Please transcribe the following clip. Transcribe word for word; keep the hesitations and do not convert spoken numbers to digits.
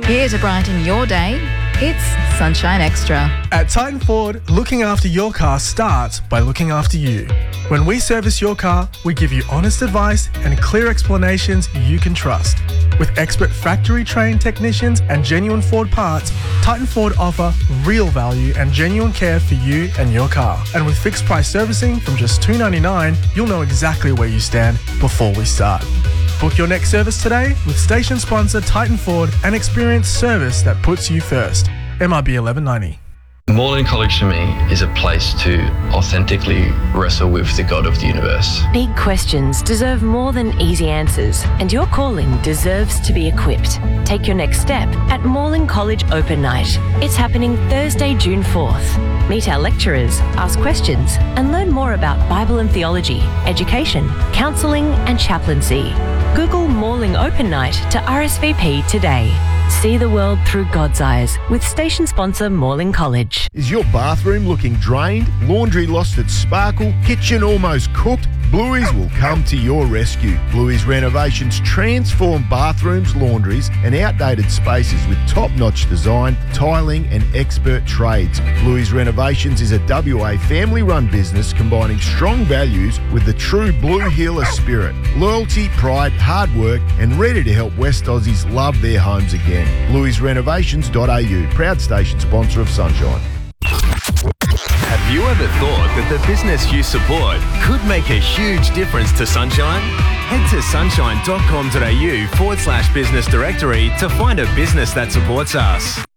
Here to brighten your day, it's Sunshine Extra. At Titan Ford, looking after your car starts by looking after you. When we service your car, we give you honest advice and clear explanations you can trust. With expert factory-trained technicians and genuine Ford parts, Titan Ford offer real value and genuine care for you and your car. And with fixed-price servicing from just two dollars ninety-nine, you'll know exactly where you stand before we start. Book your next service today with station sponsor Titan Ford and experience service that puts you first. M R B eleven ninety. Morling College to me is a place to authentically wrestle with the God of the universe. Big questions deserve more than easy answers, and your calling deserves to be equipped. Take your next step at Morling College Open Night. It's happening Thursday, June fourth. Meet our lecturers, ask questions, and learn more about Bible and theology, education, counselling, and chaplaincy. Google Morling Open Night to R S V P today. See the world through God's eyes with station sponsor Morling College. Is your bathroom looking drained? Laundry lost its sparkle? Kitchen almost cooked? Bluey's will come to your rescue. Bluey's Renovations transform bathrooms, laundries and outdated spaces with top-notch design, tiling and expert trades. Bluey's Renovations is a W A family-run business combining strong values with the true Blue Healer spirit. Loyalty, pride, hard work and ready to help West Aussies love their homes again. Bluey's Renovations dot A U, proud station sponsor of Sunshine. Have you ever thought that the business you support could make a huge difference to Sunshine? Head to sunshine dot com dot a u forward slash business directory to find a business that supports us.